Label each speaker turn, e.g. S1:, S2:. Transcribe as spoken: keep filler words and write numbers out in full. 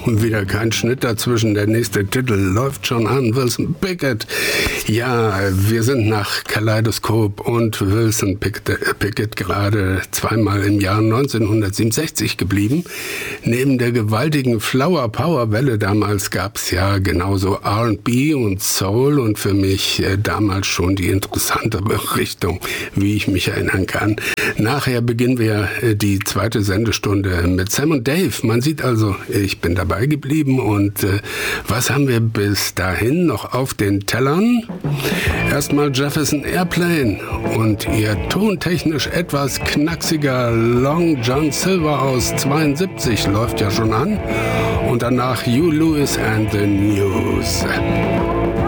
S1: Und wieder kein Schnitt dazwischen, der nächste Titel läuft schon an, Wilson Pickett. Ja, wir sind nach Kaleidoskop und Wilson Pickett gerade zweimal im Jahr neunzehnhundertsiebenundsechzig geblieben. Neben der gewaltigen Flower Power Welle damals gab es ja genauso R und B und Soul und für mich äh, damals schon die interessantere Richtung, wie ich mich erinnern kann. Nachher beginnen wir äh, die zweite Sendestunde mit Sam und Dave. Man sieht also, ich bin dabei geblieben und äh, was haben wir bis dahin noch auf den Tellern? Erstmal Jefferson Airplane und ihr tontechnisch etwas knacksiger Long John Silver aus zweiundsiebzig läuft ja schon an und danach Hugh Lewis and the News.